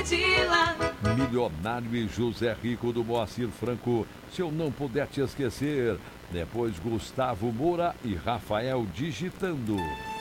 de lá. Milionário e José Rico do Moacir Franco, Se Eu Não Puder Te Esquecer. Depois Gustavo Moura e Rafael Digitando.